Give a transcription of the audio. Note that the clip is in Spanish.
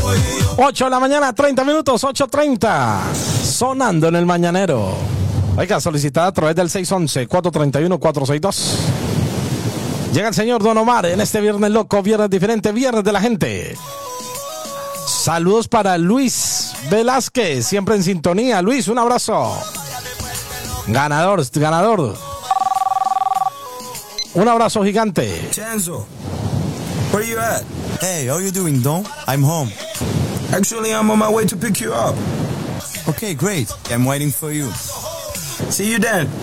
8 de la mañana, 30 minutos, 8:30. Sonando en el mañanero. Oiga, solicitada a través del 611-431-462. Llega el señor Don Omar en este viernes loco, viernes diferente, viernes de la gente. Saludos para Luis Velázquez, siempre en sintonía. Luis, un abrazo. Ganador. Un abrazo gigante. Chanzo, where you at? Hey, how you doing, Don? I'm home. Actually, I'm on my way to pick you up. Okay, great. I'm waiting for you. See you then.